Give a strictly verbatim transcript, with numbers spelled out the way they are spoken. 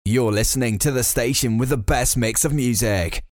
You're listening to the station with the best mix of music.